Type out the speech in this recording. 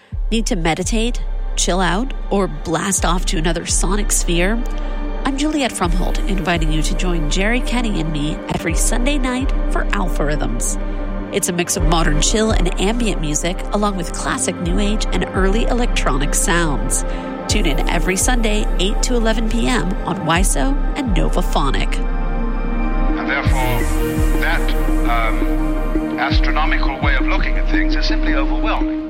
Need to meditate, chill out, or blast off to another sonic sphere? I'm Juliet Frumhold, inviting you to join Jerry Kenny and me every Sunday night for Alpha Rhythms. It's a mix of modern chill and ambient music, along with classic new age and early electronic sounds. Tune in every Sunday, 8 to 11 p.m. on WISO and Novaphonic. And therefore, that astronomical way of looking at things is simply overwhelming.